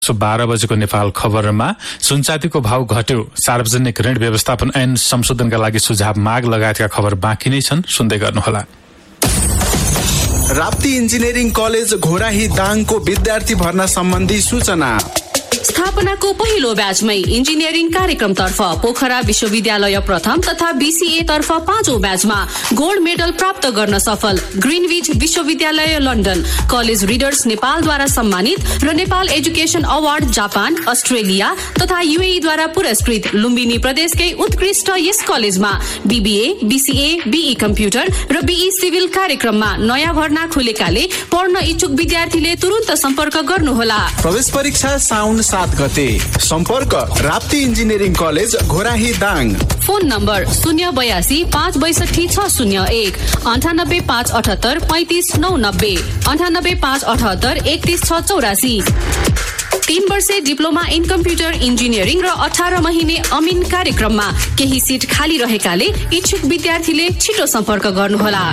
12 बजेको नेपाल खबरमा सुनचाँदीको भाव घट्यो, सार्वजनिक ऋण व्यवस्थापन ऐन संशोधनका लागि सुझाव माग लगायतका खबर बाँकी नै छन्, सुन्दै गर्नुहोला। राप्ती इन्जिनियरिङ कलेज घोराही दाङको विद्यार्थी भर्ना सम्बन्धी सूचना। स्थापनाको पहिलो ब्याचमै इन्जिनियरिङ कार्यक्रमतर्फ पोखरा विश्वविद्यालय प्रथम तथा बीसीए तर्फ 5औं ब्याचमा गोल्ड मेडल प्राप्त गर्न सफल ग्रिनविच विश्वविद्यालय लन्डन, कलेज रिडर्स नेपालद्वारा सम्मानित र Nepal education award Japan, Australia तथा युएईद्वारा पुरस्कृत लुम्बिनी प्रदेशकै उत्कृष्ट यस कलेजमा बीबीए, बीसीए, बीई कम्प्युटर र बीई सिभिल कार्यक्रममा नयाँ भर्ना खुलेकाले पढ्न इच्छुक विद्यार्थीले तुरुन्त सम्पर्क गर्नुहोला। प्रवेश परीक्षा साउन 7 गते। सम्पर्क Rapti engineering college Ghorahi Dang. Phone number 082 562 601 98 578 35 990 98 578 31 684। 3 वर्षे डिप्लोमा इन कम्प्युटर इन्जिनियरिङ र 18 महिने अमिन कार्यक्रममा केही सिट खाली रहेकाले इच्छुक विद्यार्थीले छिटो सम्पर्क गर्नुहोला।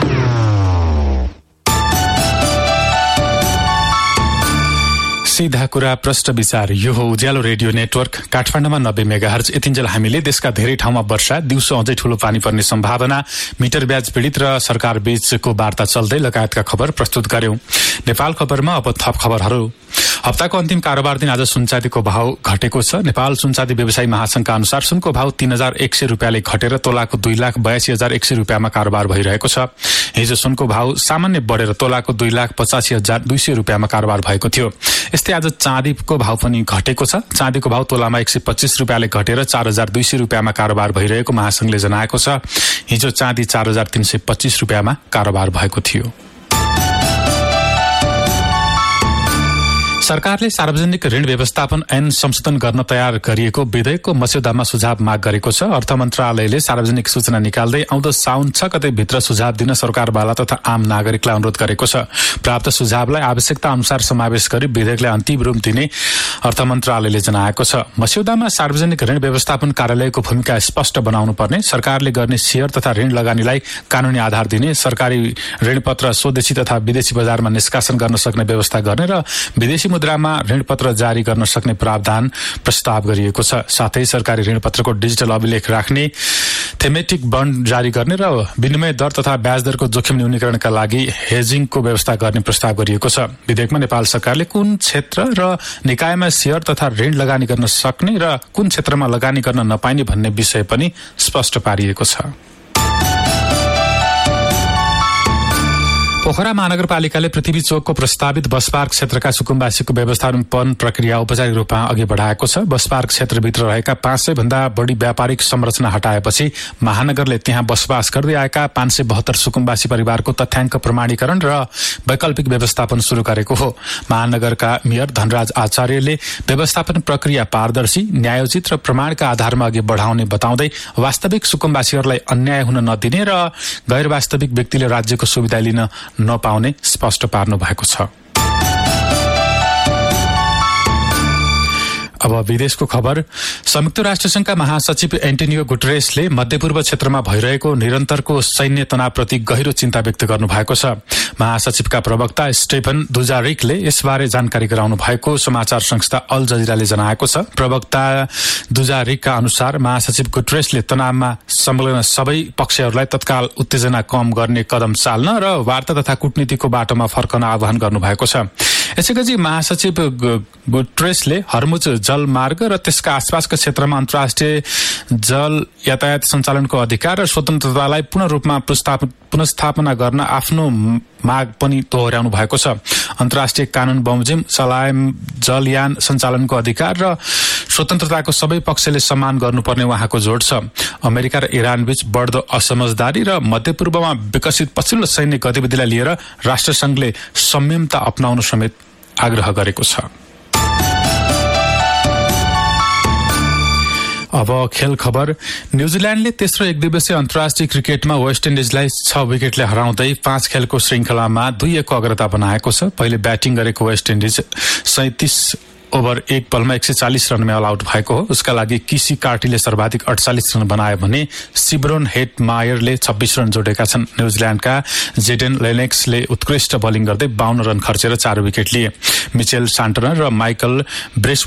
सीधा कुरा प्रश्न विचार, यो हो उज्यालो रेडियो नेटवर्क। काठमाडौँमा 90 मेगाहर्ज। यतिन्जेल हामीले देशका धेरै ठाउँमा वर्षा, दिउँसो अझै ठूलो पानी पर्ने सम्भावना, मिटर ब्याज पीडित र सरकार बीचको वार्ता चल्दै लगायतका खबर प्रस्तुत गर्यौं। नेपाल खबरमा अब थप खबरहरू। हप्ताको अन्तिम कारोबार दिन आज सुनचाँदीको भाव घटेको छ। नेपाल सुनचाँदी व्यवसायी महासंघका अनुसार सुनको भाव 3100 रुपियाँले घटेर तोलाको 2,82,100 रुपियाँमा कारोबार भइरहेको छ। हिजो सुनको भाव सामान्य बढेर तोलाको 2,85,200 रुपियाँमा कारोबार भएको थियो। यस्तै आज चाँदीको भाव पनि घटेको छ। चाँदीको भाव तोलामा 125 रुपियाँले घटेर 4,200 रुपियाँमा कारोबार भइरहेको महासंघले जनाएको छ। हिजो चाँदी 4,325 रुपियाँमा कारोबार भएको थियो। सरकारले सार्वजनिक ऋण व्यवस्थापन ऐन संशोधन गर्न तयार गरिएको विधेयकको मस्यौदामा सुझाव माग गरेको छ। अर्थ मन्त्रालयले सार्वजनिक सूचना निकाल्दै आउँदो साउन 6 गते भित्र सुझाव दिन सरकारवाला तथा आम नागरिकलाई अनुरोध गरेको छ। प्राप्त सुझावलाई आवश्यकता अनुसार समावेश गरी विधेयकलाई अन्तिम रूप दिने अर्थ मन्त्रालयले जनाएको छ। मस्यौदामा सार्वजनिक ऋण व्यवस्थापन कार्यालयको भूमिका स्पष्ट बनाउनु पर्ने, सरकारले गर्ने शेयर तथा ऋण लगानीलाई कानूनी आधार दिने, सरकारी ऋणपत्र स्वदेशी तथा विदेशी बजारमा निष्कासन गर्न सक्ने व्यवस्था गर्ने र विदेशी मुद्रामा ऋणपत्र जारी गर्न सक्ने प्रावधान प्रस्ताव गरिएको छ। साथै सरकारी ऋणपत्रको डिजिटल अभिलेख राख्ने, थेमेटिक बन्ड जारी गर्ने र विनिमय दर तथा ब्याज दरको जोखिम न्यूनीकरणका लागि हेजिङको व्यवस्था गर्ने प्रस्ताव गरिएको छ। विधेयकमा नेपाल सरकारले कुन क्षेत्र र निकायमा शेयर तथा ऋण लगानी गर्न सक्ने र कुन क्षेत्रमा लगानी गर्न नपाइने भन्ने विषय पनि स्पष्ट पारिएको छ। पोखरा महानगरपालिकाले पृथ्वी चोकको प्रस्तावित बस पार्क क्षेत्रका सुकुम्बासीको व्यवस्थापन प्रक्रिया औपचारिक रूपमा अघि बढाएको छ। बस पार्क क्षेत्रभित्र रहेका 500 भन्दा बढी व्यापारिक संरचना हटाएपछि महानगरले त्यहाँ बसोबास गर्दै आएका 572 सुकुम्बासी परिवारको तथ्याङ्क प्रमाणीकरण र वैकल्पिक व्यवस्थापन शुरू गरेको हो। महानगरका मेयर धनराज आचार्यले व्यवस्थापन प्रक्रिया पारदर्शी, न्यायोचित र प्रमाणका आधारमा अघि बढाउने बताउँदै वास्तविक सुकुम्बासीहरूलाई अन्याय हुन नदिने र गैर वास्तविक व्यक्तिले राज्यको सुविधा लिन नपाउने स्पष्ट पार्नु भएको छ। अब विदेशको खबर। संयुक्त राष्ट्रसंघका महासचिव एन्टोनियो गुटेरेसले मध्यपूर्व क्षेत्रमा भइरहेको निरन्तरको सैन्य तनावप्रति गहिरो चिन्ता व्यक्त गर्नु भएको छ। महासचिवका प्रवक्ता स्टेफन दुजारिकले यसबारे जानकारी गराउनु भएको समाचार संस्था अल जजिराले जनाएको छ। प्रवक्ता दुजारिकका अनुसार महासचिव गुटेरेसले तनावमा संलग्न सबै पक्षहरूलाई तत्काल उत्तेजना कम गर्ने कदम चाल्न र वार्ता तथा कूटनीतिको बाटोमा फर्कन आह्वान गर्नु भएको छ। यसैगरी महासचिव गुटेरेसले हर्मुज जलमार्ग र त्यसका आसपासका क्षेत्रमा अन्तर्राष्ट्रिय जल यातायात सञ्चालनको अधिकार र स्वतन्त्रतालाई पूर्ण रूपमा पुनस्थापना गर्न आफ्नो माग पनि दोहोर्याउनु भएको छ। अन्तर्राष्ट्रिय कानून बमोजिम सलाम जलयान सञ्चालनको अधिकार र स्वतन्त्रताको सबै पक्षले सम्मान गर्नुपर्ने उहाँको जोड छ। अमेरिका र इरान बीच बढ्दो असमझदारी र मध्यपूर्वमा विकसित पछिल्लो सैन्य गतिविधिलाई लिएर राष्ट्रसंघले संयमता अपनाउन समेत आग्रह गरेको छ। अब खेल खबर। न्यूजील्याण्डले तेस्रो एकदिवसीय अन्तर्राष्ट्रिय क्रिकेटमा वेस्ट इन्डिजलाई 6 विकेटले हराउँदै 5 खेलको श्रृंखलामा 2-1 को अग्रता बनाएको छ। पहिले ब्याटिङ गरेको वेस्ट इन्डिज 37 ओभर 1 बलमा 140 रनमै अल आउट भएको हो। उसका लागि किसी कार्टीले सर्वाधिक 48 रन बनाए भने सिब्रोन हेटमायरले 26 रन जोडेका छन्। न्यूजील्याण्डका जेडेन लेनेक्सले उत्कृष्ट बलिङ गर्दै 52 रन खर्चेर 4 विकेट लिए। मिचेल सान्टनर र माइकल ब्रेस